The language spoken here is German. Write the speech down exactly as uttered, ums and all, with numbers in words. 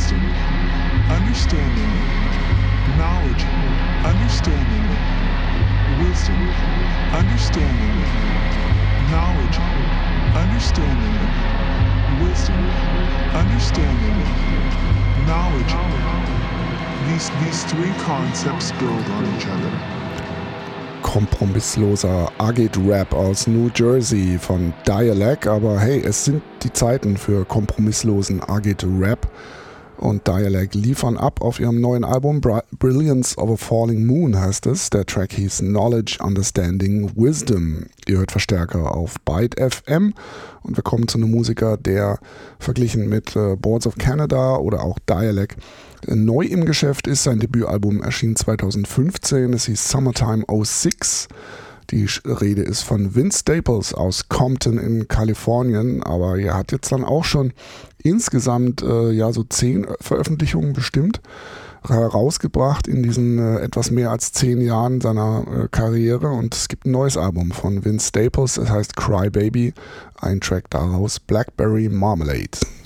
wisdom, understanding, knowledge, understanding, wisdom, understanding, knowledge, understanding, wisdom, understanding, knowledge. These, these three concepts build on each other. Kompromissloser Agit-Rap aus New Jersey von Dialect, aber hey, es sind die Zeiten für kompromisslosen Agit-Rap und Dialect liefern ab auf ihrem neuen Album Bri- Brilliance of a Falling Moon heißt es. Der Track hieß Knowledge, Understanding, Wisdom. Ihr hört Verstärker auf Byte F M und wir kommen zu einem Musiker, der verglichen mit äh, Boards of Canada oder auch Dialect neu im Geschäft ist. Sein Debütalbum erschien zweitausendfünfzehn, es hieß Summertime oh six. Die Rede ist von Vince Staples aus Compton in Kalifornien, aber er hat jetzt dann auch schon insgesamt äh, ja so zehn Veröffentlichungen bestimmt herausgebracht in diesen äh, etwas mehr als zehn Jahren seiner äh, Karriere und es gibt ein neues Album von Vince Staples, es heißt Cry Baby, ein Track daraus Blackberry Marmalade.